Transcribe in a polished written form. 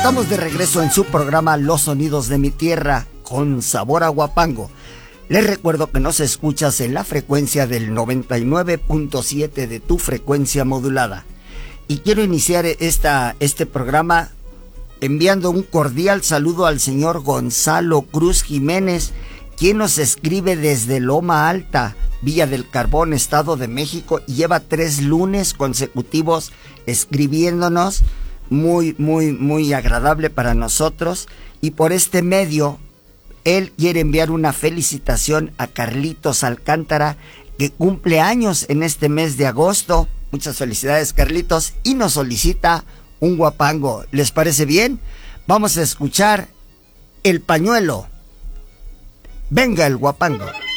Estamos de regreso en su programa Los Sonidos de mi Tierra con sabor a Huapango. Les recuerdo que nos escuchas en la frecuencia del 99.7 de tu frecuencia modulada. Y quiero iniciar este programa enviando un cordial saludo al señor Gonzalo Cruz Jiménez, quien nos escribe desde Loma Alta, Villa del Carbón, Estado de México, y lleva 3 lunes consecutivos escribiéndonos. Muy agradable para nosotros. Y por este medio, él quiere enviar una felicitación a Carlitos Alcántara, que cumple años en este mes de agosto. Muchas felicidades, Carlitos, y nos solicita un guapango. ¿Les parece bien? Vamos a escuchar El Pañuelo. Venga el guapango.